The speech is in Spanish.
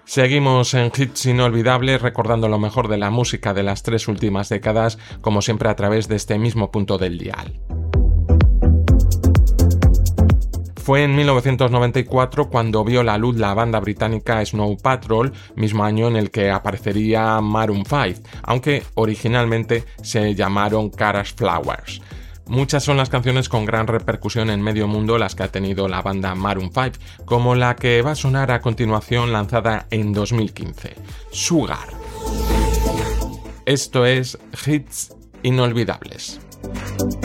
Seguimos en Hits Inolvidables recordando lo mejor de la música de las 3 últimas décadas, como siempre a través de este mismo punto del dial. Fue en 1994 cuando vio la luz la banda británica Snow Patrol, mismo año en el que aparecería Maroon 5, aunque originalmente se llamaron Kara's Flowers. Muchas son las canciones con gran repercusión en medio mundo las que ha tenido la banda Maroon 5, como la que va a sonar a continuación, lanzada en 2015, Sugar. Esto es Hits Inolvidables.